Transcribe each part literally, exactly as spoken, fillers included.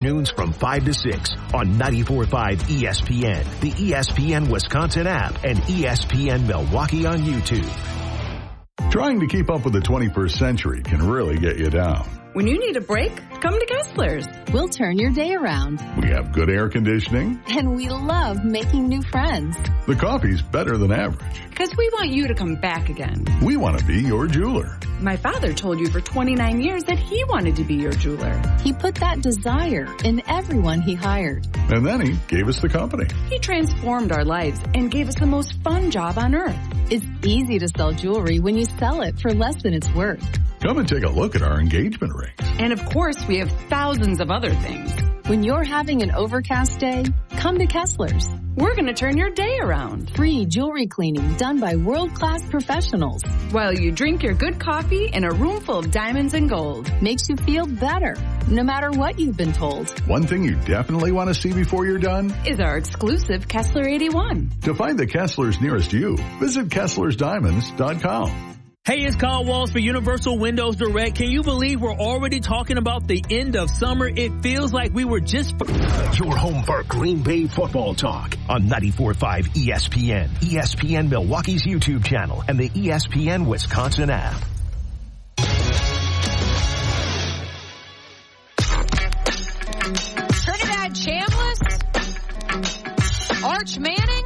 Noons from five to six on ninety-four point five E S P N, the E S P N Wisconsin app, and E S P N Milwaukee on YouTube. Trying to keep up with the twenty-first century can really get you down. When you need a break, come to Kessler's. We'll turn your day around. We have good air conditioning. And we love making new friends. The coffee's better than average. Because we want you to come back again. We want to be your jeweler. My father told you for twenty-nine years that he wanted to be your jeweler. He put that desire in everyone he hired. And then he gave us the company. He transformed our lives and gave us the most fun job on earth. It's easy to sell jewelry when you sell it for less than it's worth. Come and take a look at our engagement rings. And of course, we have thousands of other things. When you're having an overcast day, come to Kessler's. We're going to turn your day around. Free jewelry cleaning done by world-class professionals. While you drink your good coffee in a room full of diamonds and gold. Makes you feel better, no matter what you've been told. One thing you definitely want to see before you're done is our exclusive Kessler eighty-one. To find the Kesslers nearest you, visit Kesslers Diamonds dot com. Hey, it's Kyle Walls for Universal Windows Direct. Can you believe we're already talking about the end of summer? It feels like we were just... Your home for Green Bay football talk on ninety-four point five E S P N, E S P N Milwaukee's YouTube channel, and the E S P N Wisconsin app. Trinidad Chambliss? Arch Manning?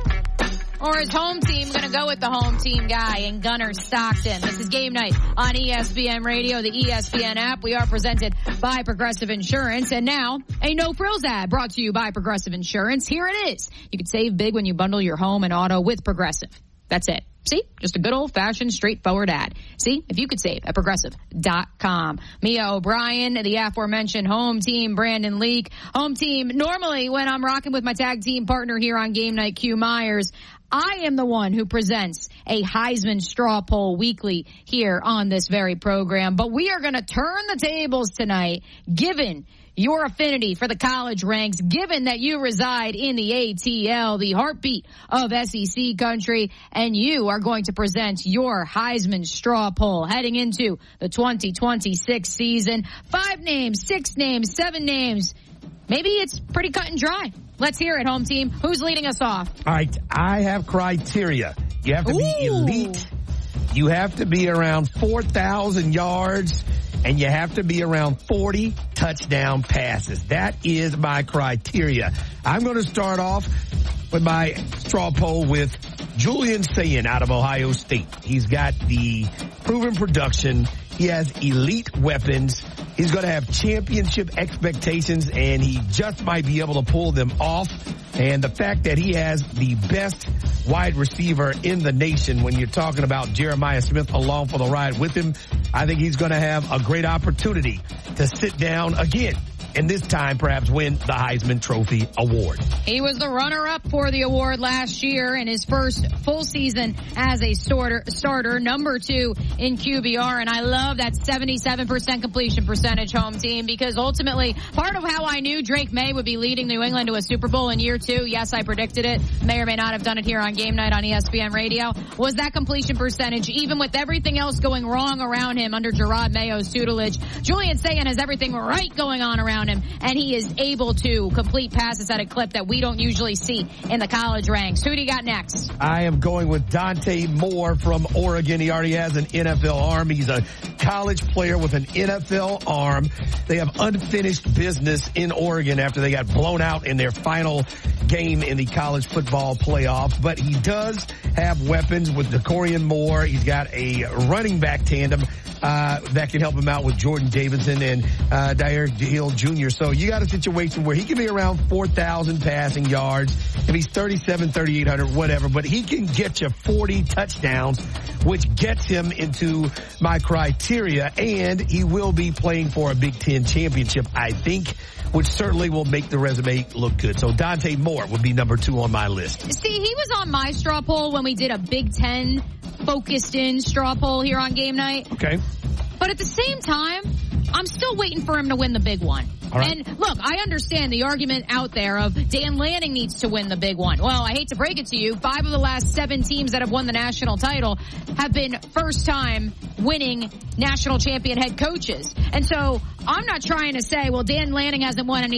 Or is home team going to go with the home team guy in Gunnar Stockton? This is Game Night on E S P N Radio, the E S P N app. We are presented by Progressive Insurance. And now, a no-frills ad brought to you by Progressive Insurance. Here it is. You can save big when you bundle your home and auto with Progressive. That's it. See? Just a good old-fashioned, straightforward ad. See? If you could save at Progressive dot com. Mia O'Brien, the aforementioned home team, Brandon Leak. Home team, normally when I'm rocking with my tag team partner here on Game Night, Q Myers, I am the one who presents a Heisman straw poll weekly here on this very program. But we are going to turn the tables tonight, given your affinity for the college ranks, given that you reside in the A T L, the heartbeat of S E C country, and you are going to present your Heisman straw poll heading into the twenty twenty-six season. Five names, six names, seven names. Maybe it's pretty cut and dry. Let's hear it, home team. Who's leading us off? All right, I have criteria. You have to be Ooh. elite. You have to be around four thousand yards, and you have to be around forty touchdown passes. That is my criteria. I'm going to start off with my straw poll with Julian Sayin out of Ohio State. He's got the proven production. He has elite weapons. He's going to have championship expectations, and he just might be able to pull them off. And the fact that he has the best wide receiver in the nation when you're talking about Jeremiah Smith along for the ride with him, I think he's going to have a great opportunity to sit down again and this time perhaps win the Heisman Trophy Award. He was the runner-up for the award last year in his first full season as a starter, starter number two in Q B R, and I love that seventy-seven percent completion percentage, home team, because ultimately part of how I knew Drake May would be leading New England to a Super Bowl in year two, yes, I predicted it, may or may not have done it here on Game Night on E S P N Radio, was that completion percentage, even with everything else going wrong around him under Gerard Mayo's tutelage. Julian Sayin has everything right going on around him, and he is able to complete passes at a clip that we don't usually see in the college ranks. Who do you got next? I am going with Dante Moore from Oregon. He already has an N F L arm. He's a college player with an N F L arm. They have unfinished business in Oregon after they got blown out in their final game in the college football playoff. But he does have weapons with DeCorian Moore. He's got a running back tandem uh that can help him out with Jordan Davidson and uh Dyer Hill Junior So you got a situation where he can be around four thousand passing yards. If he's thirty-seven, thirty-eight hundred, whatever, but he can get you forty touchdowns, which gets him into my criteria, and he will be playing for a Big Ten championship, I think, which certainly will make the resume look good. So Dante Moore would be number two on my list. See, he was on my straw poll when we did a Big Ten focused in straw poll here on Game Night. Okay. But at the same time, I'm still waiting for him to win the big one. All right. And look, I understand the argument out there of Dan Lanning needs to win the big one. Well, I hate to break it to you, five of the last seven teams that have won the national title have been first time winning national champion head coaches. And so I'm not trying to say, well, Dan Lanning hasn't won anything in his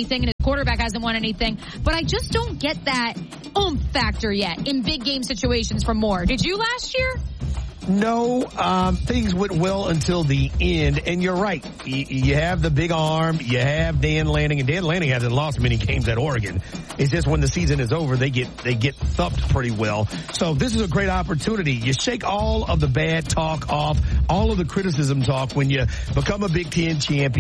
Quarterback hasn't won anything. But I just don't get that oomph factor yet in big game situations from Moore. Did you last year? No, um, things went well until the end, and you're right. You, you have the big arm, you have Dan Lanning, and Dan Lanning hasn't lost many games at Oregon. It's just when the season is over, they get they get thumped pretty well. So this is a great opportunity. You shake all of the bad talk off, all of the criticism talk when you become a Big Ten champion.